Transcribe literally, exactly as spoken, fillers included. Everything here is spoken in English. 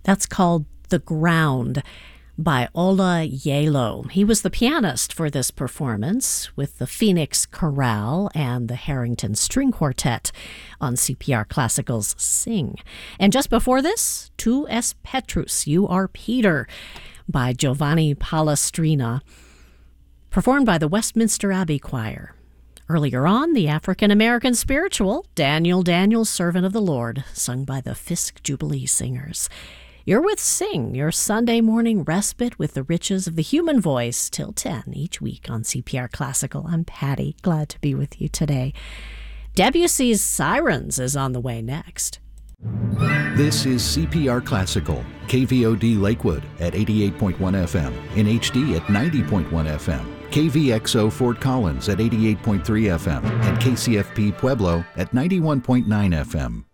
That's called The Ground by Ola Yalo. He was the pianist for this performance with the Phoenix Chorale and the Harrington String Quartet on C P R Classical's Sing. And just before this, Tu es Petrus, You Are Peter, by Giovanni Palestrina, performed by the Westminster Abbey Choir. Earlier on, the African-American spiritual, Daniel, Daniel, Servant of the Lord, sung by the Fisk Jubilee Singers. You're with Sing, your Sunday morning respite with the riches of the human voice, till ten each week on C P R Classical. I'm Patty, glad to be with you today. Debussy's Sirens is on the way next. This is C P R Classical, K V O D Lakewood at eighty-eight point one F M, in H D at ninety point one F M, K V X O Fort Collins at eighty-eight point three F M, and K C F P Pueblo at ninety-one point nine F M.